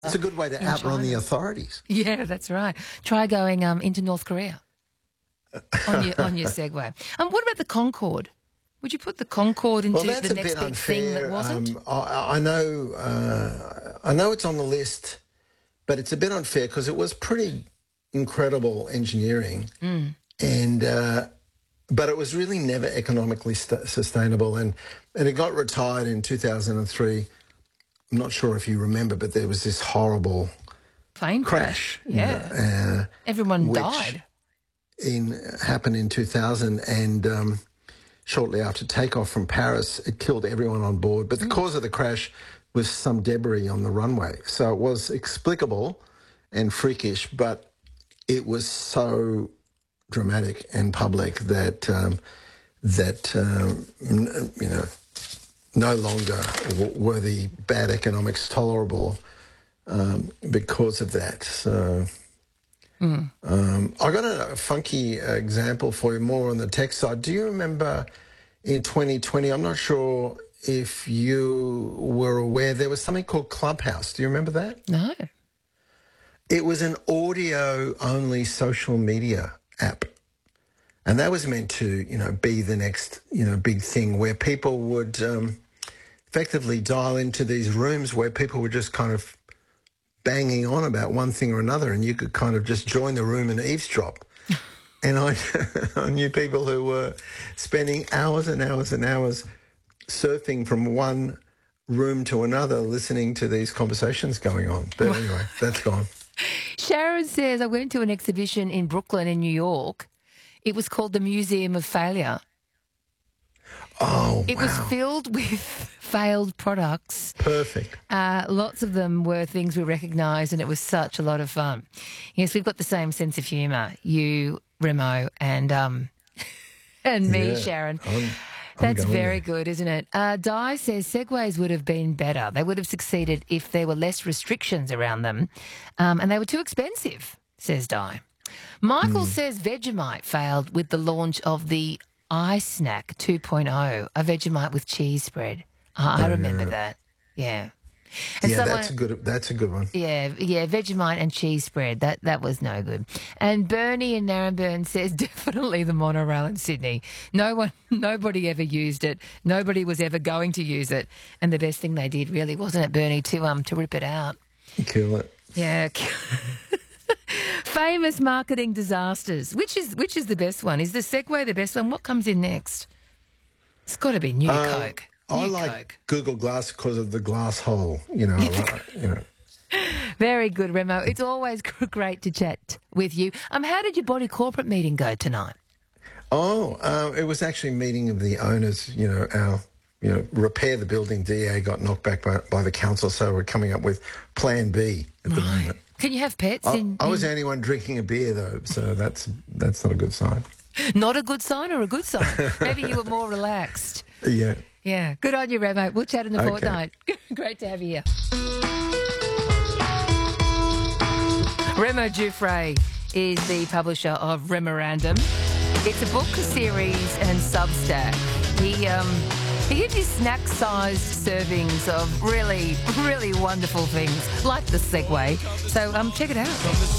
It's a good way to outrun the authorities. Yeah, that's right. Try going into North Korea on your Segway. What about the Concorde? Would you put the Concorde into the next big thing that wasn't? I know it's on the list, but it's a bit unfair because it was pretty incredible engineering, but it was really never economically sustainable, and it got retired in 2003. I'm not sure if you remember, but there was this horrible plane crash. Yeah, everyone died. Happened in 2000, and shortly after takeoff from Paris, it killed everyone on board. But the cause of the crash was some debris on the runway, so it was explicable and freakish, but it was so dramatic and public that no longer were the bad economics tolerable because of that. So I got a funky example for you, more on the tech side. Do you remember in 2020, I'm not sure if you were aware, there was something called Clubhouse. Do you remember that? No. It was an audio-only social media app. And that was meant to, be the next, big thing where people would effectively dial into these rooms where people were just kind of banging on about one thing or another, and you could kind of just join the room and eavesdrop. And I knew people who were spending hours and hours and hours surfing from one room to another, listening to these conversations going on. But anyway, that's gone. Sharon says, I went to an exhibition in Brooklyn in New York. It was called the Museum of Failure. Oh, It was filled with failed products. Perfect. Lots of them were things we recognised, and it was such a lot of fun. Yes, we've got the same sense of humour, you, Remo, and me, Sharon. That's very good, isn't it? Di says Segways would have been better. They would have succeeded if there were less restrictions around them, and they were too expensive, says Di. Michael says Vegemite failed with the launch of the iSnack 2.0, a Vegemite with cheese spread. I remember that. Yeah. And that's a good one. Yeah, Vegemite and cheese spread. That was no good. And Bernie in Narrabeen says definitely the monorail in Sydney. Nobody ever used it. Nobody was ever going to use it. And the best thing they did, really, wasn't it, Bernie, to rip it out? Kill it. Yeah. Famous marketing disasters. Which is the best one? Is the Segway the best one? What comes in next? It's got to be New Coke. I like Google Glass because of the glass hole. Very good, Remo. It's always great to chat with you. How did your body corporate meeting go tonight? It was actually a meeting of the owners. Repair the building DA got knocked back by the council, so we're coming up with Plan B at the moment. Can you have pets? I was the only one drinking a beer though, so that's not a good sign. Not a good sign or a good sign? Maybe you were more relaxed. Yeah. Yeah. Good on you, Remo. We'll chat in a fortnight. Great to have you here. Remo Giuffre is the publisher of Remorandum. It's a book series and Substack. He gives you snack-sized servings of really, really wonderful things, like the Segway. So check it out.